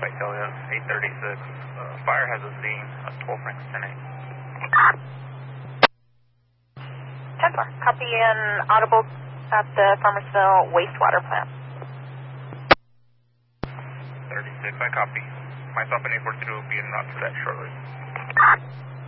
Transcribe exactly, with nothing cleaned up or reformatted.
Vidalia, eight thirty-six. Uh, fire has a scene, uh, twelve Franks ten eight. ten four. Copy in audible at the Farmersville wastewater plant. thirty-six, I copy. Myself and eight four three will be en route to that shortly.